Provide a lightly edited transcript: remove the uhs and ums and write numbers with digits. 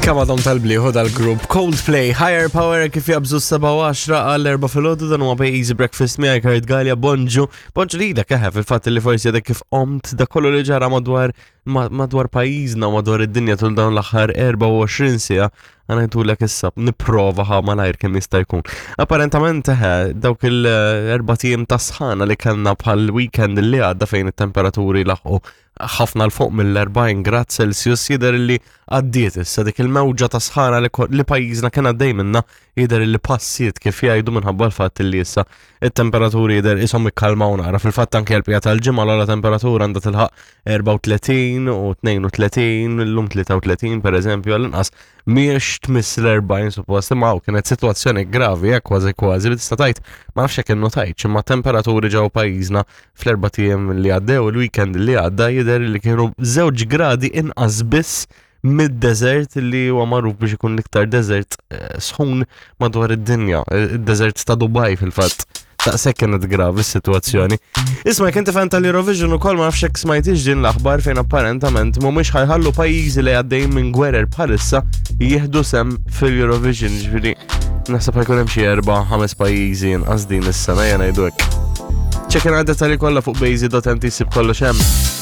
Kemm għadhom tal-blieħu dal-grupp Coldplay, Higher Power kif jabżu 7-10 għall-4 fil-ħodu dan huwa bej Easy Breakfast miegħi Kurt Gallia Bonġu lilek fil-fatt li forsi għadek kif qomt da kollu li ġara madwar pajjiżna madwar id-dinja tul dawn l-aħħar 24 siegħa għanajtulek issa nipprova malajr kemm jista' jkun. Apparentament dawk il-4 tiem ta' sħana li kellna bħal weekend li għadda fejn it-temperaturi laħqu ħafna l-fuq mill-40 grad Celsius jidher li għaddiet issa dik il-mewġa ta' sħana li pajjiżna kien għaddej minnha jidher li passiet kif jgħidu minħabba l-fatt li issa it-temperaturi jidher ishom ikkalmaw nara fil-fatt anke l-pija tal-ġimgħa l temperatura għandha tilħaq 34 u 32 llum 33 pereżempju għall-inqas mhijiex tmiss l-40 suppost imma kienet sitwazzjoni gravi kważi li tista' tgħid ma nafx hekk innotajtx imma temperaturi ġew pajjiżna fl-4 tiem li għaddew il-weekend li għadda jidher li kienu 2 gradi inqas biss mid-desert li huwa magħruf biex ikun l-iktar desert sħun madwar id-dinja, id-desert ta' Dubai fil-fatt. Taqsek kienet gravi s-sitwazzjoni. Isma' kien fan tal-Eurovision ukoll ma nafx hekk smajtix din l-aħbar fejn apparentament mhumiex ħajħallu pajjiżi li għaddejjin minn gwerer bħalissa jieħdu sem fil-Eurovision, ġifieri naħseb ħajkun hemm xi 4-5 pajjiżi inqas din is-sena jien ngħidu hekk. ċekken għadda tali kollha fuq bejzi.mt sib kollox hemm.